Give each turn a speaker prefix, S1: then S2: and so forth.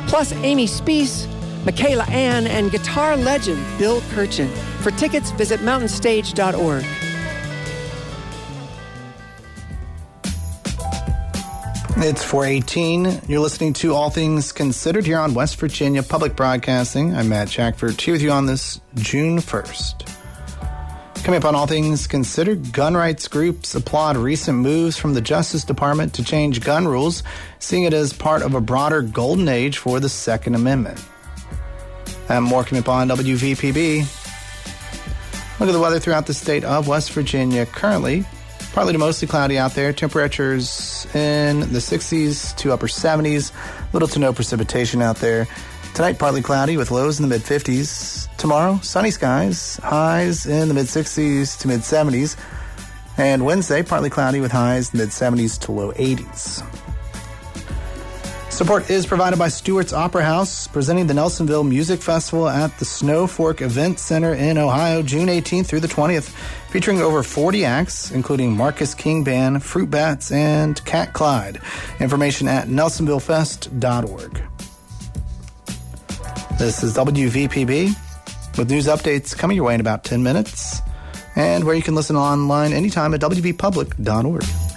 S1: Plus Amy Speece, Michaela Ann, and guitar legend Bill Kirchen. For tickets, visit mountainstage.org.
S2: It's 4:18. You're listening to All Things Considered here on West Virginia Public Broadcasting. I'm Matt Shackford, here with you on this June 1st. Coming up on All Things Considered, gun rights groups applaud recent moves from the Justice Department to change gun rules, seeing it as part of a broader golden age for the Second Amendment. And more coming up on WVPB. Look at the weather throughout the state of West Virginia currently. Partly to mostly cloudy out there. Temperatures in the 60s to upper 70s. Little to no precipitation out there. Tonight, partly cloudy with lows in the mid-50s. Tomorrow, sunny skies. Highs in the mid-60s to mid-70s. And Wednesday, partly cloudy with highs mid-70s to low 80s. Support is provided by Stewart's Opera House, presenting the Nelsonville Music Festival at the Snow Fork Event Center in Ohio, June 18th through the 20th, featuring over 40 acts, including Marcus King Band, Fruit Bats, and Cat Clyde. Information at nelsonvillefest.org. This is WVPB, with news updates coming your way in about 10 minutes, and where you can listen online anytime at wvpublic.org.